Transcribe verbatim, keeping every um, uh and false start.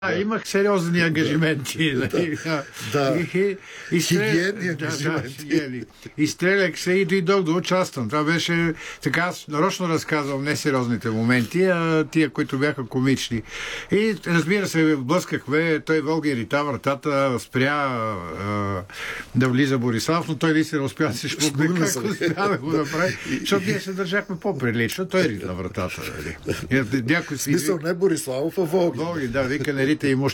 А, имах сериозни ангажименти. Нали? Да. И, и, Хигиенни да, ангажименти. да, и стрелях се и дойдох да участвам. Това беше така, аз нарочно разказвам несериозните моменти, а тия, които бяха комични. И разбира се, блъскахме, той Волги рита вратата, спря а, да влиза Борислав, но той наистина успя да се шпугне, как успя да го направи, защото ние се държахме по-прилично. Той рита вратата. Нали? Някой си... Смисъл не Бориславов, а Волги. Волги, да, вика, не рите и